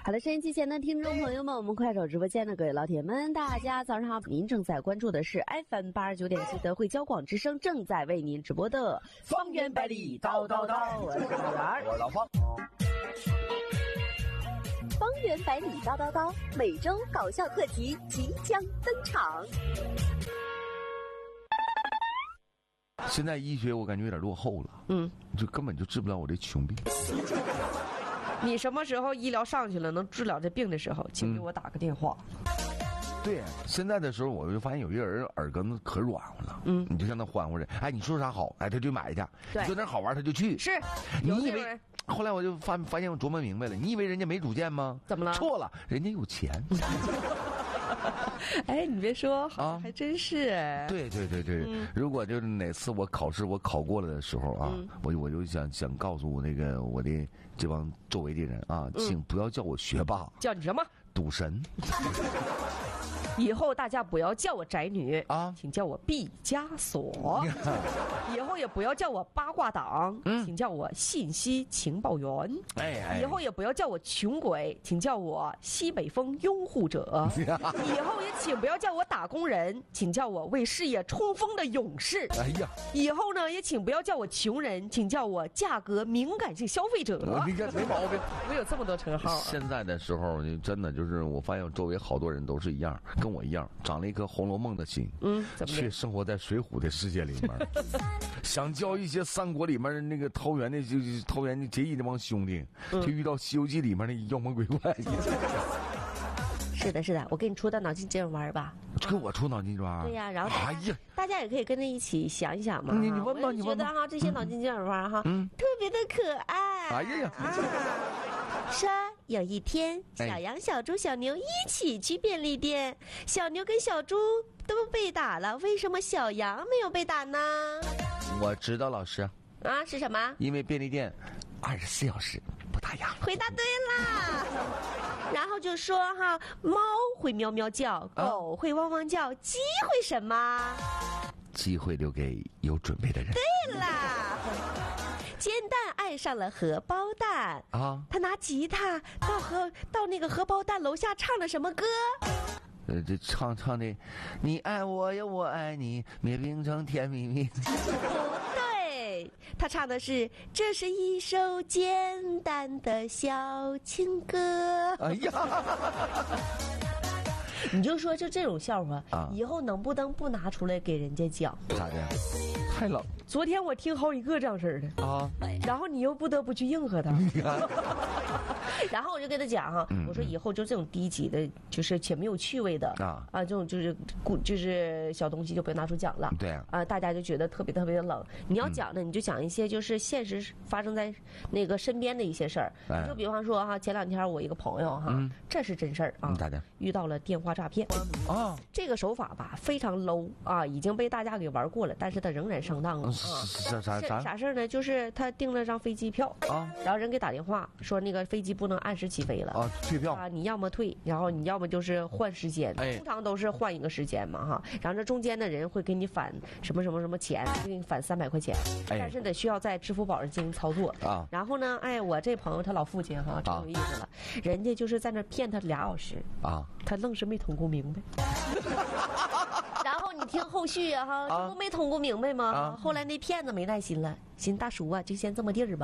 好的，收音机前的听众朋友们，我们快手直播间的各位老铁们，大家早上好！您正在关注的是 FM 89.7德惠交广之声正在为您直播的方圆百里叨叨叨，我是老袁， 我是老方。 方圆百里叨叨叨，每周搞笑特辑即将登场。 现在医学我感觉有点落后了，就根本就治不了我这穷病。 你什么时候医疗上去了，能治了这病的时候，请给我打个电话。 对，现在的时候我就发现有些人耳根子可软和了，你就向他欢呼着，哎，你说啥好，哎，他就买去，你说哪好玩他就去。 是， 你以为？后来我就发现我琢磨明白了，你以为人家没主见吗？ 怎么了？ 错了，人家有钱。 哎，你别说，好像还真是哎。 对，如果就是哪次我考试我考过了的时候啊，我就想告诉我我的这帮周围的人啊，请不要叫我学霸， 叫你什么？ 赌神。 以后大家不要叫我宅女啊， 请叫我毕加索。以后也不要叫我八卦党，请叫我信息情报员。以后也不要叫我穷鬼，请叫我西北风拥护者。以后也请不要叫我打工人，请叫我为事业冲锋的勇士。哎呀，以后呢也请不要叫我穷人，请叫我价格敏感性消费者。 你看没毛病， 我有这么多称号。 现在的时候真的就是我发现我周围好多人都是一样，跟我一样长了一颗《红楼梦》的心，却生活在水浒的世界里面，想教一些三国里面那个桃园的结义那帮兄弟，就遇到《西游记》里面的妖魔鬼怪。 是的，我给你出的脑筋急转弯吧。 给我出脑筋急转弯。 对呀，然后大家也可以跟着一起想一想嘛。 你问吧，你问吧。 觉得这些脑筋急转弯特别的可爱。 哎呀。 说有一天，小羊、小猪、小牛一起去便利店，小牛跟小猪都被打了，为什么小羊没有被打呢？ 我知道，老师。 是什么？ 因为便利店24小时不打烊。 回答对啦。然后就说猫会喵喵叫，狗会汪汪叫，鸡会什么？ 机会留给有准备的人。 对啦。煎蛋爱上了荷包蛋他拿吉他到那个荷包蛋楼下唱了什么歌？ 这唱的，你爱我呀，我爱你，灭冰成甜蜜蜜。 不对，他唱的是这是一首简单的小情歌。 哎呀。 你就说就这种笑话以后能不能不拿出来给人家讲？ 咋的？太冷。 昨天我听好几个这样式的然后你又不得不去应和他。然后我就跟他讲我说以后就这种低级的，就是且没有趣味的这种就是小东西就不要拿出讲了。 对大家就觉得特别特别的冷。你要讲的你就讲一些就是现实发生在那个身边的一些事儿。就比方说前两天我一个朋友这是真事儿咋的？ 遇到了电话诈骗这个手法吧非常 low 已经被大家给玩过了，但是他仍然上当了。啥事儿呢？就是他订了张飞机票然后人给打电话说那个飞机不能按时起飞了退票你要么退，然后你要么就是换时间，通常都是换一个时间嘛然后这中间的人会给你返什么什么什么钱，给你返300块钱，但是得需要在支付宝上进行操作然后呢我这朋友他老父亲真有意思了人家就是在那骗他2小时他愣是没捅咕明白。然后你听后续这不没捅咕明白吗？后来那骗子没耐心了，寻大叔就先这么地儿吧。